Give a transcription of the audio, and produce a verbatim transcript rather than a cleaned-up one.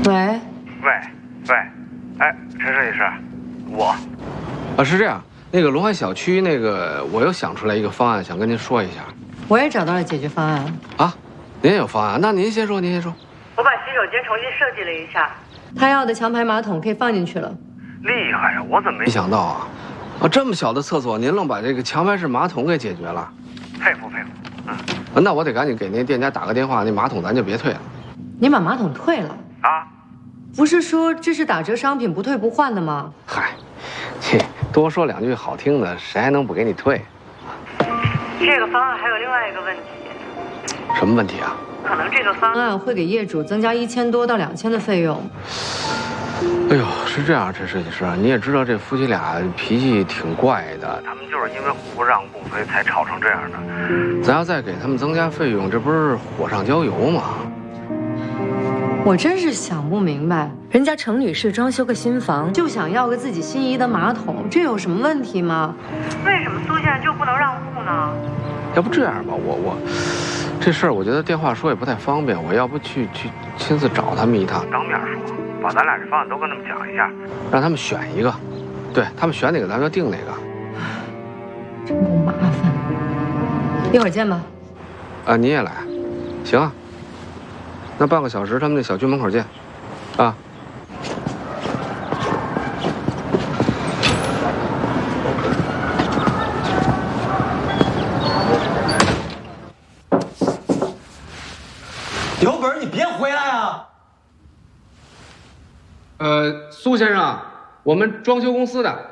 喂， 喂，喂，哎，陈设计师，我， 啊，是这样，那个龙海小区那个，我又想出来一个方案，想跟您说一下。 我也找到了解决方案。 啊，您也有方案？那您先说，您先说。 我把洗手间重新设计了一下，他要的强排马桶可以放进去了。 厉害呀！我怎么没没想到啊，啊，这么小的厕所，您愣把这个强排式马桶给解决了， 佩服佩服。嗯， 啊，那我得赶紧给那店家打个电话，那马桶咱就别退了。 你把马桶退了啊？ 不是说这是打折商品，不退不换的吗？ 嗨，切，多说两句好听的，谁还能不给你退？ 这个方案还有另外一个问题。 什么问题啊？ 可能这个方案会给业主增加一千多到两千的费用。 哎呦，是这样，陈设计师，你也知道这夫妻俩脾气挺怪的， 他们就是因为不让步，所以才吵成这样的。 咱要再给他们增加费用，这不是火上浇油吗？ 我真是想不明白，人家程女士装修个新房，就想要个自己心仪的马桶，这有什么问题吗？为什么苏先生就不能让步呢？ 要不这样吧，我我这事儿我觉得电话说也不太方便，我要不去去亲自找他们一趟， 当面说，把咱俩这方案都跟他们讲一下， 让他们选一个，对他们选哪个咱就定哪个。 真够麻烦。一会儿见吧。 啊，你也来？行啊。那半个小时他们那小区门口见，啊。 有本事你别回来啊！ 呃，苏先生，我们装修公司的。